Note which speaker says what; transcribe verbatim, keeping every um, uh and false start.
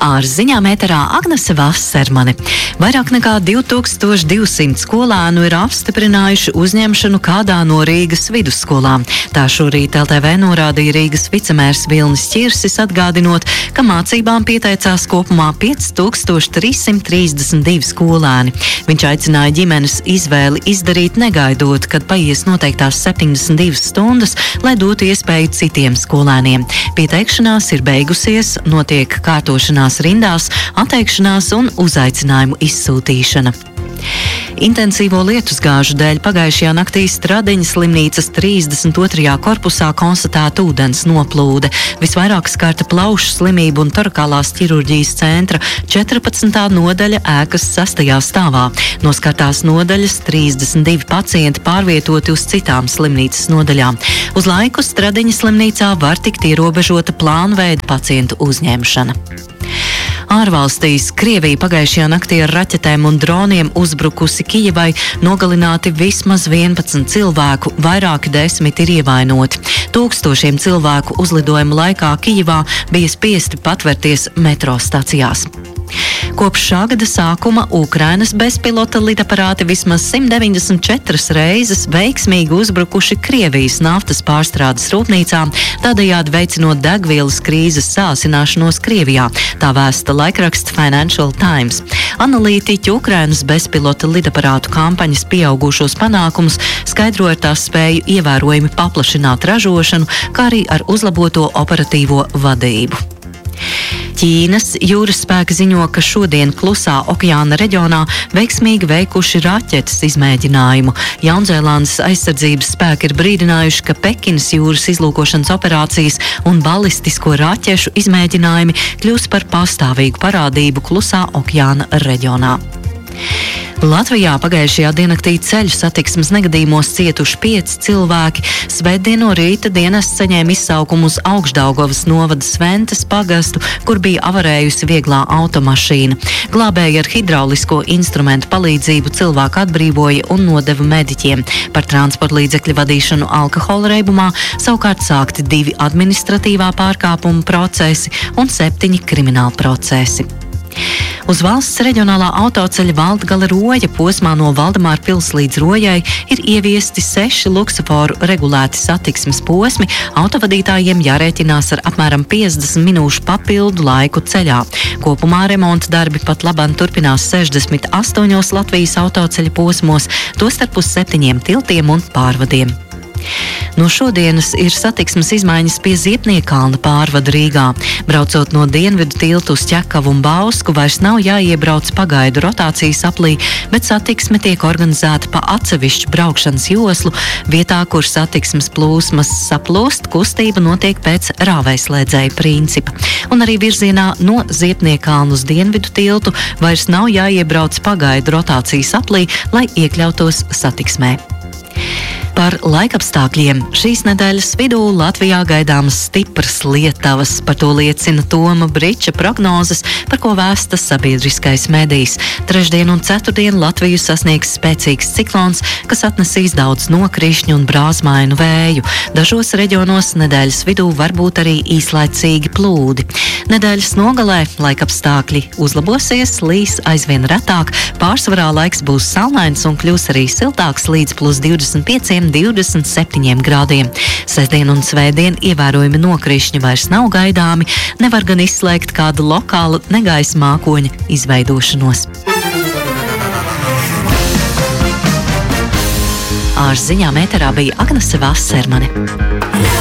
Speaker 1: Ārziņām ēterā Agnese Vassermane. Vairāk nekā divtūkstoš divsimt skolēnu ir apstiprinājuši uzņemšanu kādā no Rīgas vidusskolām. Tā šorīt L T V norādīja Rīgas vicemērs Vilnis Ķirsis, atgādinot, ka mācībām pieteicās kopumā pieci tūkstoši trīs simti trīsdesmit divi skolēni. Viņš aicināja ģimenes izvēli izdarīt negaidot, kad paies noteiktās septiņdesmit divas stundas, lai dotu iespēju citiem skolēniem. Pieteikšanās ir beigusies, notiek kārtošanās rindās, atteikšanās un uzaicinājumu izsūtīšana. Intensīvo lietusgāžu dēļ pagājušajā naktī Stradiņas slimnīcas trīsdesmit otrajā korpusā konstatēta ūdens noplūde. Visvairāk skarta plaušu slimību un torakālās ķirurģijas centra četrpadsmitā nodaļa ēkas sastajā stāvā. No skartās nodaļas trīsdesmit divi pacienti pārvietoti uz citām slimnīcas nodaļām. Uz laiku Stradiņas slimnīcā var tikt ierobežota plānveida pacientu uzņemšana. Ārvalstīs Krievija pagājušajā naktī ar raķetēm un droniem uzbrukusi Kijevai, nogalināti vismaz vienpadsmit cilvēku, vairāki desmit ir ievainoti. Tūkstošiem cilvēku uzlidojuma laikā Kijevā bija spiesti patvērties metro stacijās. Kopš šā gada sākuma Ukrainas bezpilota lidaparāti vismaz simt deviņdesmit četras reizes veiksmīgi uzbrukuši Krievijas naftas pārstrādes rūpnīcām, tādējādi veicinot degvielas krīzes sāsināšanos Krievijā, tā vēsta laikraksts Financial Times. Analītiķi Ukrainas bezpilota lidaparātu kampaņas pieaugušos panākumus skaidro ar tās spēju ievērojami paplašināt ražošanu, kā arī ar uzlaboto operatīvo vadību. Ķīnas jūras spēki ziņo, ka šodien Klusā okeāna reģionā veiksmīgi veikuši raķetes izmēģinājumu. Jaunzēlandes aizsardzības spēki ir brīdinājuši, ka Pekinas jūras izlūkošanas operācijas un balistisko raķešu izmēģinājumi kļūs par pastāvīgu parādību Klusā okeāna reģionā. Latvijā pagājušajā diennaktī ceļu satiksmes negadījumos cietuši pieci cilvēki. Svētdien no rīta dienests saņēma izsaukumu uz Augšdaugavas novada Sventes pagastu, kur bija avarējusi vieglā automašīna. Glābēji ar hidraulisko instrumentu palīdzību cilvēku atbrīvoja un nodeva mediķiem. Par transporta līdzekļu vadīšanu alkohola reibumā savukārt sākti divi administratīvā pārkāpuma procesi un septiņi krimināla procesi. Uz valsts reģionālā autoceļa Valdgala Roja posmā no Valdemāra pils līdz Rojai ir ieviesti seši luksusforu regulēti satiksmes posmi. Autovadītājiem jārēķinās ar apmēram piecdesmit minūšu papildu laiku ceļā. Kopumā remonta darbi pat labāk turpinās sešdesmit astoņos Latvijas autoceļa posmos, tostarp uz septiņiem tiltiem un pārvadiem. No šodienas ir satiksmes izmaiņas pie Ziepniekalna pārvada Rīgā. Braucot no dienvidu tiltu uz Ķekavu un Bausku, vairs nav jāiebrauc pagaidu rotācijas aplī, bet satiksme tiek organizēta pa atsevišķu braukšanas joslu. Vietā, kur satiksmes plūsmas saplūst, kustība notiek pēc rāvējslēdzēja principa. Un arī virzienā no Ziepniekalna uz dienvidu tiltu vairs nav jāiebrauc pagaidu rotācijas aplī, lai iekļautos satiksmē. Par laikapstākļiem. Šīs nedēļas vidū Latvijā gaidāmas stipras lietavas. Par to liecina Toma Briča prognozes, par ko vēsta sabiedriskais medijs. Trešdien un ceturtdien Latviju sasniegs spēcīgs ciklons, kas atnesīs daudz nokrišņu un brāzmainu vēju. Dažos reģionos nedēļas vidū var būt arī īslaicīgi plūdi. Nedēļas nogalē laikapstākļi uzlabosies, līs aizvien retāk, pārsvarā laiks būs saulains un kļūs arī siltāks līdz plus divdesmit pieciem divdesmit septiņiem grādiem. Sestdien un svētdien ievērojami nokrišņi vairs nav gaidāmi, nevar gan izslēgt kādu lokālu negaisa mākoņa izveidošanos. Ārziņām ēterā bija Agnese Vassermane.